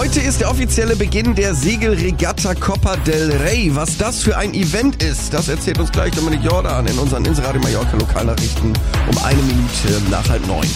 Heute ist der offizielle Beginn der Segelregatta Copa del Rey. Was das für ein Event ist, das erzählt uns gleich Dominik Jordan in unseren Inseradio Mallorca Lokalnachrichten um 1 Minute nach 8:30.